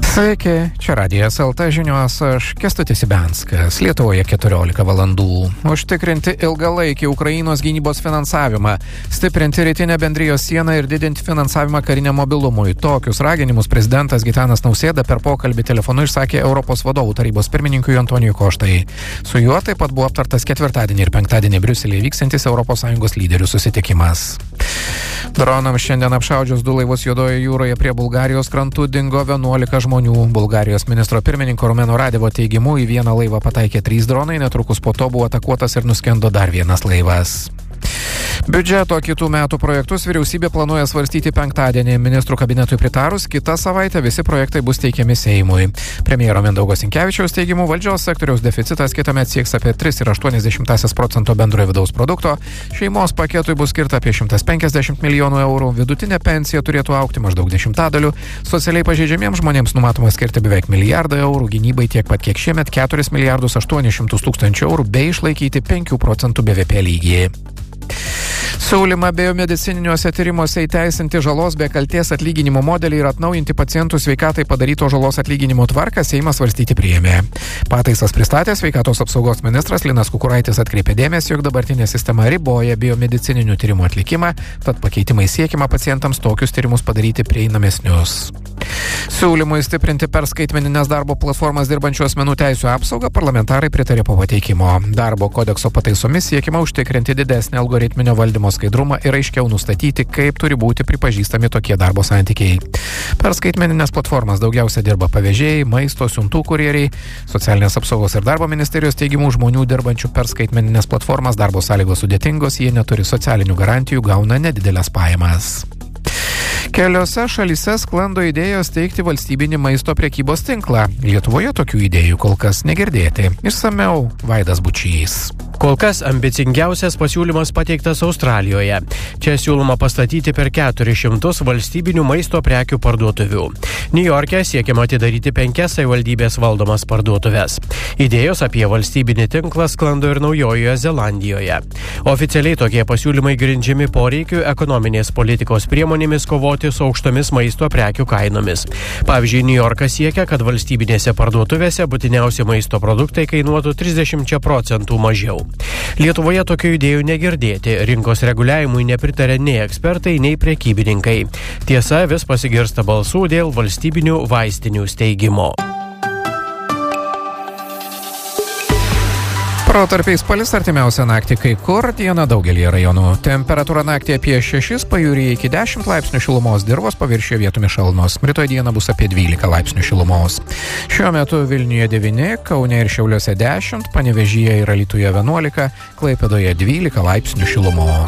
Sveiki, čia Radijas LT žinios, aš Kęstutis Ibianskas. Lietuvoje 14 valandų. Užtikrinti ilgalaikį Ukrainos gynybos finansavimą, stiprinti rytinę bendrijos sieną ir didinti finansavimą kariniam mobilumui. Tokius raginimus prezidentas Gitanas Nausėda per pokalbį telefonu išsakė Europos vadovų tarybos pirmininkui Antonijui Koštai. Su juo taip pat buvo aptartas ketvirtadienį ir penktadienį Briuselyje vyksantis ES lyderių susitikimas. Dronams šiandien apšaudžius 2 laivus Juodojoje jūroje prie Bulgarijos krantų dingo 11 žmonių. Bulgarijos ministro pirmininko Rumeno Radevo teigimu į vieną laivą pataikė 3 dronai, netrukus po to buvo atakuotas ir nuskendo dar vienas laivas. Biudžeto kitų metų projektus vyriausybė planuoja svarstyti penktadienį. Ministrų kabinetui pritarus, kitą savaitę visi projektai bus teikiami Seimui. Premjero Mindaugo Sinkevičiaus teigimu, valdžios sektoriaus deficitas kitąmet sieks apie 3,8% bendrojo vidaus produkto. Šeimos paketui bus skirta apie 150 milijonų eurų, vidutinė pensija turėtų augti maždaug 10%, socialiai pažeidžiamiems žmonėms numatoma skirti beveik 1 milijardą eurų, gynybai tiek pat kiek šiemet 4 milijardus 800 tūkstančių eurų bei išlaikyti 5% BVP lygį. Siūlymą biomedicininiuose tyrimuose įteisinti žalos be kaltės atlyginimo modelį ir atnaujinti pacientų sveikatai padaryto žalos atlyginimo tvarką Seimas svarstyti priėmė. Pataisas pristatė sveikatos apsaugos ministras Linas Kukuraitis atkreipė dėmesį, jog dabartinė sistema riboja biomedicininių tyrimų atlikimą, tad pakeitimai siekiama pacientams tokius tyrimus padaryti prieinamesnius. Siūlymui stiprinti per skaitmeninės darbo platformas dirbančių asmenų teisių apsaugą parlamentarai pritarė po pateikimo. Darbo kodekso pataisomis siekiama užtikrinti didesnį algoritminio valdymo skaidrumą ir aiškiau nustatyti, kaip turi būti pripažįstami tokie darbo santykiai. Per skaitmeninės platformas daugiausia dirba pavežėjai, maisto, siuntų kurjeriai. Socialinės apsaugos ir darbo ministerijos teigimų žmonių dirbančių per skaitmeninės platformas darbo sąlygos sudėtingos, jie neturi socialinių garantijų, gauna nedidelės pajamas. Keliose šalyse sklando idėjos steigti valstybinį maisto prekybos tinklą. Lietuvoje tokių idėjų kol kas negirdėti. Išsamiau Vaidas Bučys. Kol kas ambicingiausias pasiūlymas pateiktas Australijoje. Čia siūloma pastatyti per 400 valstybinių maisto prekių parduotuvių. Niujorke siekiama atidaryti 5 savivaldybės valdomas parduotuves. Idėjos apie valstybinį tinklą sklando ir Naujojoje Zelandijoje. Oficialiai tokie pasiūlymai grindžiami poreikiu ekonominės politikos priemonėmis kovoti su aukštomis maisto prekių kainomis. Pavyzdžiui, Niujorkas siekia, kad valstybinėse parduotuvėse būtiniausi maisto produktai kainuotų 30% mažiau. Lietuvoje tokių idėjų negirdėti, rinkos reguliavimui nepritarė nei ekspertai, nei prekybininkai. Tiesa, vis pasigirsta balsų dėl valstybinių vaistinių steigimo. Protarpiais palis artimiausią naktį kai kur, dieną daugelį rajonų. Temperatūra naktį apie 6, pajūryje iki 10 laipsnių šilumos, dirvos paviršiuje vietomis šalnos. Rytoj dieną bus apie 12 laipsnių šilumos. Šiuo metu Vilniuje 9, Kaune ir Šiauliuose 10, Panevėžyje ir Alytuje 11, Klaipėdoje 12 laipsnių šilumos.